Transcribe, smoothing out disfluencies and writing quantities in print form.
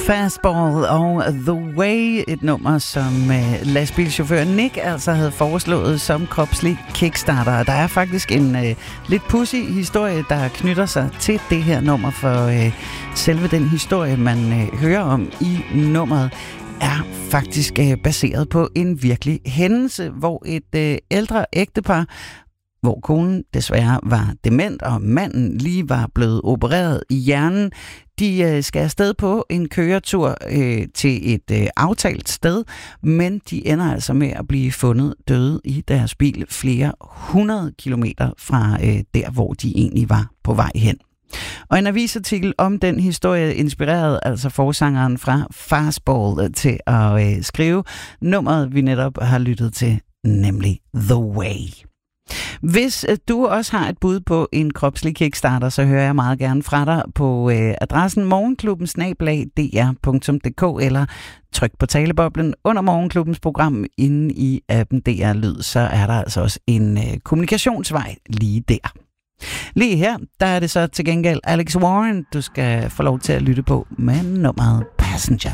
Fastball og The Way, et nummer, som lastbilchauffør Nick altså havde foreslået som kropslig kickstarter. Der er faktisk en lidt pudsig historie, der knytter sig til det her nummer, for selve den historie, man hører om i nummeret, er faktisk baseret på en virkelig hændelse, hvor et ældre ægtepar, hvor konen desværre var dement, og manden lige var blevet opereret i hjernen. De skal afsted på en køretur til et aftalt sted, men de ender altså med at blive fundet døde i deres bil flere 100 kilometer fra der, hvor de egentlig var på vej hen. Og en avisartikel om den historie inspirerede altså forsangeren fra Fastball til at skrive nummeret, vi netop har lyttet til, nemlig The Way. Hvis du også har et bud på en kropslig kickstarter, så hører jeg meget gerne fra dig på adressen morgenklubben@dr.dk eller tryk på taleboblen under Morgenklubbens program inde i appen DR Lyd, så er der altså også en kommunikationsvej lige der. Lige her, der er det så til gengæld Alex Warren, du skal få lov til at lytte på med nummeret Passenger.